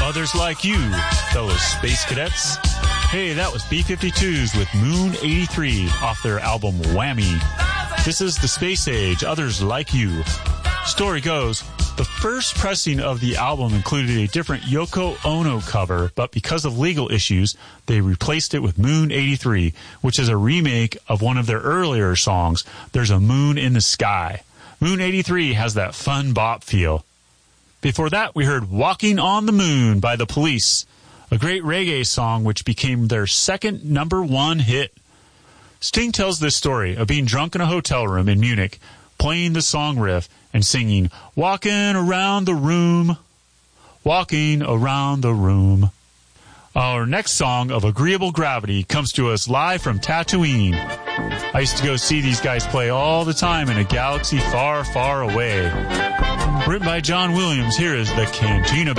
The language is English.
Others Like You, fellow space cadets. Hey, that was B-52s with Moon 83 off their album Whammy. This is The Space Age, Others Like You. Story goes, the first pressing of the album included a different Yoko Ono cover, but because of legal issues, they replaced it with Moon 83, which is a remake of one of their earlier songs, There's a Moon in the Sky. Moon 83 has that fun bop feel. Before that, we heard Walking on the Moon by The Police, a great reggae song which became their second #1 hit. Sting tells this story of being drunk in a hotel room in Munich, playing the song riff and singing, Walking around the room, walking around the room. Our next song of Agreeable Gravity comes to us live from Tatooine. I used to go see these guys play all the time in a galaxy far, far away. Written by John Williams, here is the Cantina